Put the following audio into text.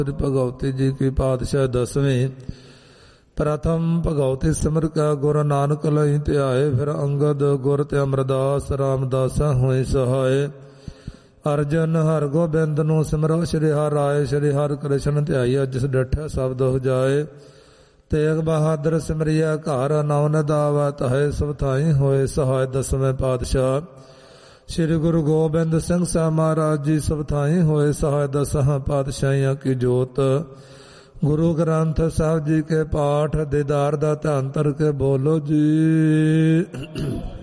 ਭਗਉਤੀ ਜੀ ਕੀ ਪਾਤਸ਼ਾਹ ਦਸਵੇਂ। ਪ੍ਰਥਮ ਭਗਉਤੀ ਸਿਮਰ ਕਾ ਗੁਰ ਨਾਨਕ ਲਈ ਧਿਆਏ। ਫਿਰ ਅੰਗਦ ਗੁਰ ਤੇ ਅਮਰਦਾਸ ਰਾਮਦਾਸਾ ਹੋਏ ਸਹਾਏ। ਅਰਜਨ ਹਰ ਗੋਬਿੰਦ ਨੂੰ ਸਿਮਰੋ ਸ਼੍ਰੀ ਹਰਿ ਰਾਏ। ਸ਼੍ਰੀ ਹਰਿ ਕ੍ਰਿਸ਼ਨ ਧਿਆਈਆ ਜਿਸ ਡਿਠਾ ਸ਼ਬਦ ਹੋ ਜਾਏ। ਤੇਗ ਬਹਾਦਰ ਸਿਮਰਿਆ ਘਰ ਨੌ ਨਦਾਵਤ ਹੈ। ਸਭ ਥਾਈ ਹੋਏ ਸਹਾਇ। ਦਸਵੇਂ ਪਾਤਸ਼ਾਹ ਸ਼੍ਰੀ ਗੁਰੂ ਗੋਬਿੰਦ ਸਿੰਘ ਸਾਹਿਬ ਮਹਾਰਾਜ ਜੀ ਸਭ ਥਾਈ ਹੋਏ ਸਹਾਇ। ਦਸਾਂ ਪਾਤਸ਼ਾਹੀਆਂ ਕੀ ਜੋਤ ਗੁਰੂ ਗ੍ਰੰਥ ਸਾਹਿਬ ਜੀ ਕੇ ਪਾਠ ਦੀਦਾਰ ਦਾ ਧਿਆਨ ਧਰ ਕੇ ਬੋਲੋ ਜੀ।